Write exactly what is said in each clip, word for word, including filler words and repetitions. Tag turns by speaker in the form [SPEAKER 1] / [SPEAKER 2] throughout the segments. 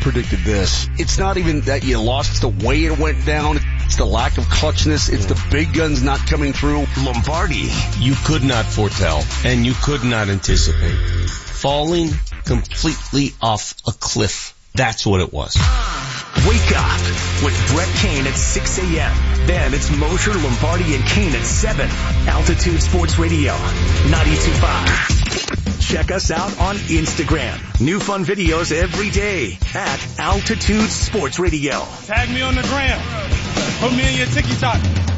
[SPEAKER 1] predicted this. It's not even that you lost. It's the way it went down. It's the lack of clutchness. It's the big guns not coming through.
[SPEAKER 2] Lombardi, you could not foretell and you could not anticipate. Falling completely off a cliff. That's what it was.
[SPEAKER 3] Wake up with Brett Kane at six a.m. Then it's Mosher, Lombardi, and Kane at seven. Altitude Sports Radio, ninety-two point five. Check us out on Instagram. New fun videos every day at Altitude Sports Radio.
[SPEAKER 4] Tag me on the gram. Put me in your TikTok.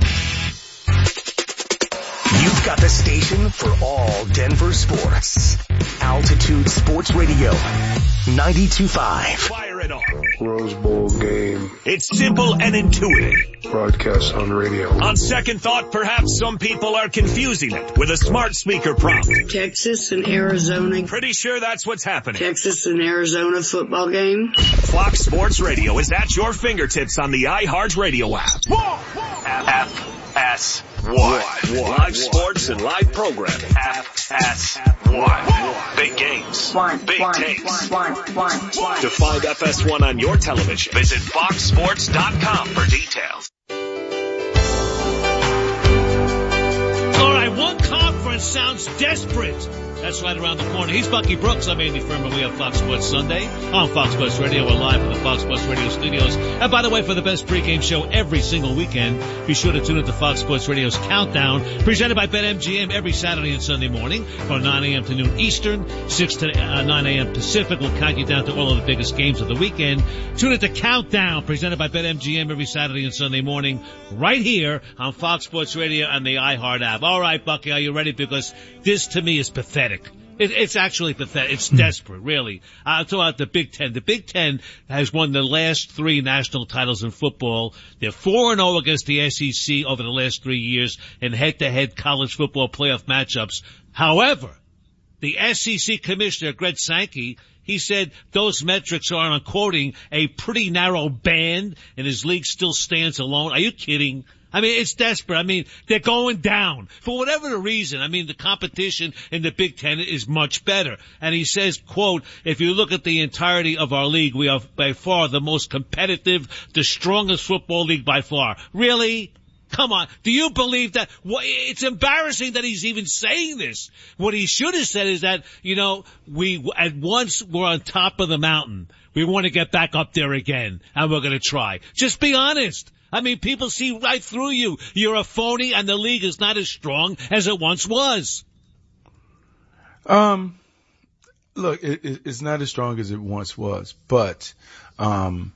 [SPEAKER 3] You've got the station for all Denver sports. Altitude Sports Radio, ninety-two point five.
[SPEAKER 5] Fire it up.
[SPEAKER 6] Rose Bowl game.
[SPEAKER 5] It's simple and intuitive.
[SPEAKER 6] Broadcast on radio.
[SPEAKER 5] On second thought, perhaps some people are confusing it with a smart speaker prompt.
[SPEAKER 7] Texas and Arizona.
[SPEAKER 5] Pretty sure that's what's happening.
[SPEAKER 7] Texas and Arizona football game.
[SPEAKER 5] Fox Sports Radio is at your fingertips on the iHeart Radio app. F S one. Live sports and live programming. F S one. Big games.
[SPEAKER 7] One,
[SPEAKER 5] Big
[SPEAKER 7] one,
[SPEAKER 5] takes.
[SPEAKER 7] one, one, one, one.
[SPEAKER 5] To find F S one on your television, visit fox sports dot com for details.
[SPEAKER 8] All right, one conference sounds desperate. That's right around the corner. He's Bucky Brooks. I'm Andy Furman. We have Fox Sports Sunday on Fox Sports Radio. We're live from the Fox Sports Radio studios. And by the way, for the best pregame show every single weekend, be sure to tune into Fox Sports Radio's Countdown, presented by BetMGM every Saturday and Sunday morning from nine a.m. to noon Eastern, six to nine a.m. Pacific. We'll count you down to all of the biggest games of the weekend. Tune into Countdown, presented by BetMGM every Saturday and Sunday morning, right here on Fox Sports Radio and the iHeart app. All right, Bucky, are you ready? Because this, to me, is pathetic. It, it's actually pathetic. It's desperate, really. I'll talk about the Big Ten. The Big Ten has won the last three national titles in football. They're four and oh against the S E C over the last three years in head-to-head college football playoff matchups. However, the S E C commissioner, Greg Sankey, he said those metrics are, and I'm quoting, a pretty narrow band, and his league still stands alone. Are you kidding? I mean, it's desperate. I mean, they're going down. For whatever the reason, I mean, the competition in the Big Ten is much better. And he says, quote, if you look at the entirety of our league, we are by far the most competitive, the strongest football league by far. Really? Come on. Do you believe that? It's embarrassing that he's even saying this. What he should have said is that, you know, we at once were on top of the mountain. We want to get back up there again, and we're going to try. Just be honest. I mean, people see right through you. You're a phony, and the league is not as strong as it once was.
[SPEAKER 9] Um, look, it, it, it's not as strong as it once was, but um,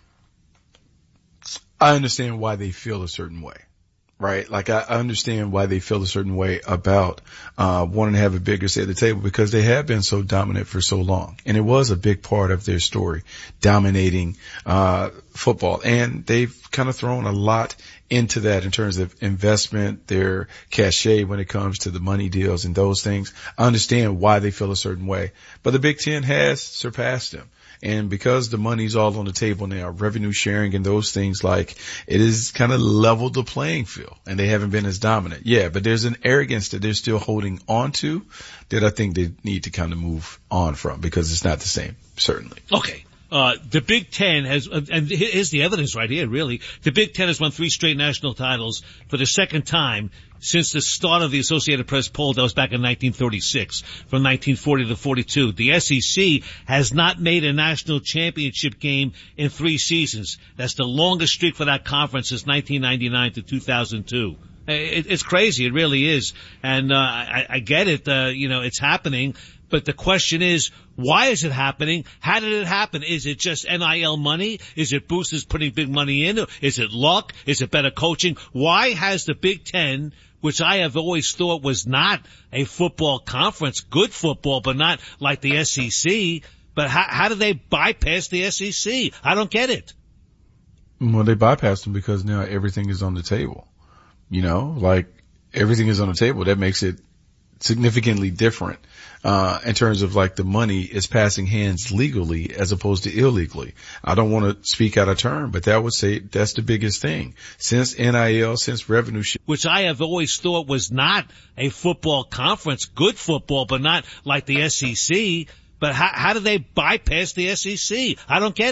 [SPEAKER 9] I understand why they feel a certain way, right? Like, I understand why they feel a certain way about uh wanting to have a bigger seat at the table, because they have been so dominant for so long. And it was a big part of their story, dominating uh football. And they've kind of thrown a lot into that in terms of investment, their cachet when it comes to the money deals and those things. I understand why they feel a certain way. But the Big Ten has surpassed them. And because the money's all on the table now, revenue sharing and those things, like, it is kind of leveled the playing field, and they haven't been as dominant. Yeah, but there's an arrogance that they're still holding on to that I think they need to kind of move on from, because it's not the same, certainly.
[SPEAKER 8] Okay. Uh, the Big Ten has, uh, and here's the evidence right here, really. The Big Ten has won three straight national titles for the second time since the start of the Associated Press poll. That was back in nineteen thirty-six, from nineteen forty to forty-two. The S E C has not made a national championship game in three seasons. That's the longest streak for that conference since nineteen ninety-nine to two thousand two. It, it's crazy. It really is. And, uh, I, I get it. Uh, you know, it's happening. But the question is, why is it happening? How did it happen? Is it just N I L money? Is it boosters putting big money in? Is it luck? Is it better coaching? Why has the Big Ten, which I have always thought was not a football conference, good football, but not like the S E C, but how, how do they bypass the S E C? I don't get it.
[SPEAKER 9] Well, they bypass them because now everything is on the table. You know, like, everything is on the table. That makes it significantly different, uh, in terms of, like, the money is passing hands legally as opposed to illegally. I don't want to speak out of turn, but that would say that's the biggest thing. Since N I L, since revenue share,
[SPEAKER 8] which I have always thought was not a football conference, good football, but not like the S E C. But how, how do they bypass the S E C? I don't get it.